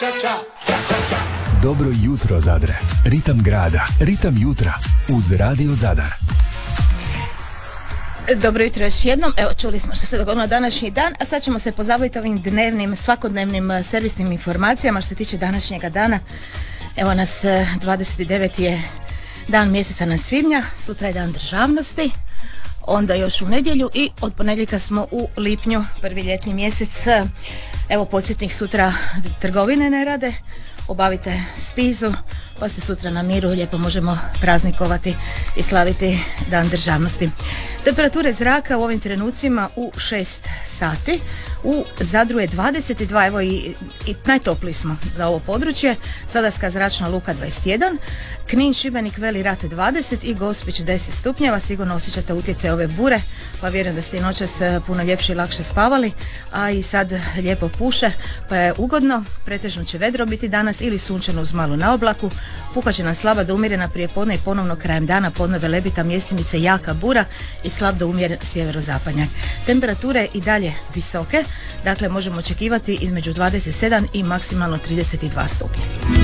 Dobro jutro, Zadre. Ritam grada, ritam jutra uz Radio Zadar. Dobro jutro još jednom. Evo, čuli smo što se dogodilo današnji dan, a sad ćemo se pozabaviti ovim dnevnim, svakodnevnim servisnim informacijama što se tiče današnjega dana. Evo nas, 29. je dan mjeseca na svibnja, sutra je dan državnosti, onda još u nedjelju i od ponedjeljka smo u lipnju, prvi ljetni mjesec. Evo, podsjetnik, sutra trgovine ne rade, obavite spizu, pa ste sutra na miru, lijepo možemo praznikovati i slaviti dan državnosti. Temperature zraka u ovim trenucima u 6 sati. U Zadru je 22, evo i najtopliji smo za ovo područje. Zadarska zračna luka 21, Knin, Šibenik, Veli Rat 20 i Gospić 10 stupnjeva. Sigurno osjećate utjecaj ove bure, pa vjerujem da ste i noćas puno ljepše i lakše spavali, a i sad lijepo puše, pa je ugodno. Pretežno će vedro biti danas ili sunčano uz malu naoblaku. Puhat će nam slaba do umjerena prijepodne i ponovno krajem dana podne Velebita, Mjestimice, jaka bura i slab do umjeren sjeverozapadnjak. Temperature i dalje visoke, dakle možemo očekivati između 27 i maksimalno 32 stupnja.